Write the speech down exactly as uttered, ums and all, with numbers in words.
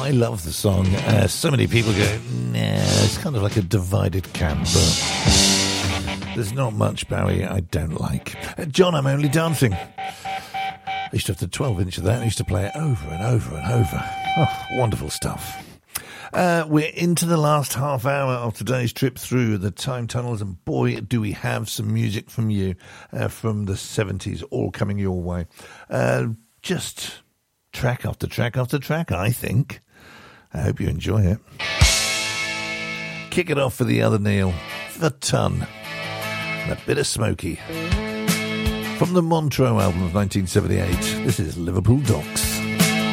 I love the song. Uh, so many people go, nah, it's kind of like a divided camp, but there's not much Bowie I don't like. Uh, John, I'm Only Dancing. I used to have the twelve inch of that. I used to play it over and over and over. Oh, wonderful stuff. Uh, we're into the last half hour of today's trip through the time tunnels, and boy, do we have some music from you uh, from the seventies all coming your way. Uh, just track after track after track, I think. I hope you enjoy it. Kick it off for the other Neil, The Ton, and a bit of Smokey. From the Montreux album of nineteen seventy-eight, this is Liverpool Docks.